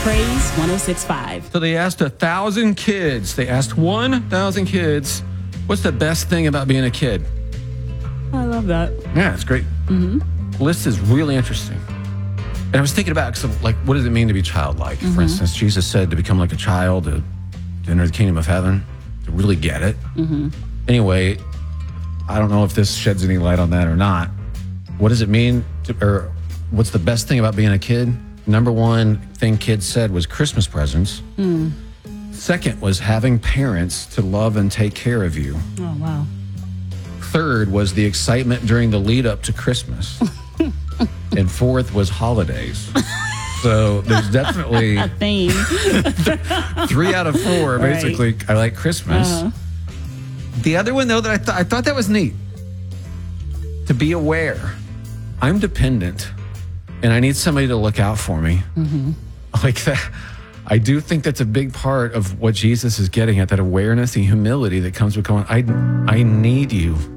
Praise 106.5. So they asked 1,000 kids. They asked 1,000 kids, what's the best thing about being a kid? I love that. Yeah, it's great. List is really interesting. And I was thinking about, like, what does it mean to be childlike? For instance, Jesus said to become like a child, to enter the kingdom of heaven, to really get it. Anyway, I don't know if this sheds any light on that or not. What does it mean, or what's the best thing about being a kid? Number one thing kids said was Christmas presents. Second was having parents to love and take care of you. Oh, wow. Third was the excitement during the lead up to Christmas. And fourth was holidays. So there's definitely A theme. 3 out of 4, basically. I like Christmas. The other one, though, that I thought that was neat. To be aware. I'm dependent, and I need somebody to look out for me. Like that. I do think that's a big part of what Jesus is getting at, that awareness, the humility that comes with going, I need you.